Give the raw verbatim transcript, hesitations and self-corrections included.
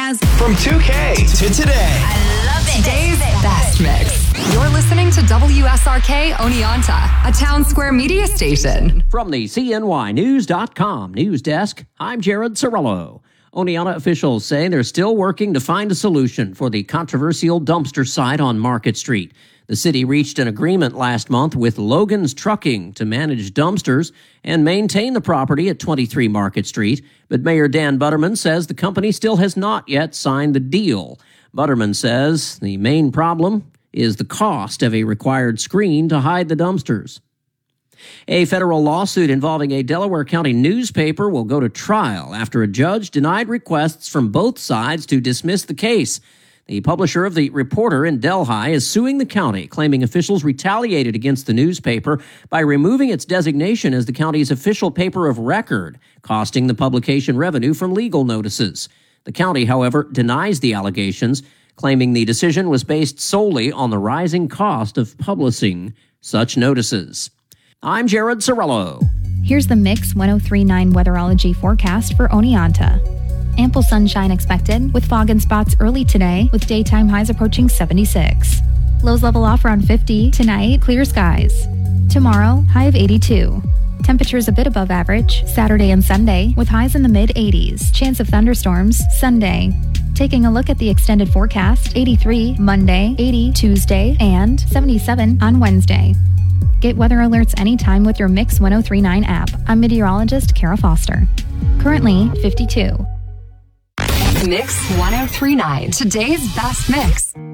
has From two K to today. I love it. today's best mix. You're listening to W S R K Oneonta, a Town Square media station. From the C N Y News dot com news desk, I'm Jared Cirillo. Oneonta officials say they're still working to find a solution for the controversial dumpster site on Market Street. The city reached an agreement last month with Logan's Trucking to manage dumpsters and maintain the property at twenty-three Market Street, but Mayor Dan Butterman says the company still has not yet signed the deal. Butterman says the main problem is the cost of a required screen to hide the dumpsters. A federal lawsuit involving a Delaware County newspaper will go to trial after a judge denied requests from both sides to dismiss the case. The publisher of the Reporter in Delhi is suing the county, claiming officials retaliated against the newspaper by removing its designation as the county's official paper of record, costing the publication revenue from legal notices. The county, however, denies the allegations, claiming the decision was based solely on the rising cost of publishing such notices. I'm Jared Cirillo. Here's the Mix ten thirty-nine weatherology forecast for Oneonta. Ample sunshine expected, with fog and spots early today, with daytime highs approaching seventy-six. Lows level off around fifty. Tonight, clear skies. Tomorrow, high of eighty-two. Temperatures a bit above average Saturday and Sunday, with highs in the mid-eighties. Chance of thunderstorms Sunday. Taking a look at the extended forecast, eighty-three Monday, eighty Tuesday, and seventy-seven on Wednesday. Get weather alerts anytime with your Mix ten thirty-nine app. I'm meteorologist Kara Foster. Currently, fifty-two. Mix ten thirty-nine, today's best mix.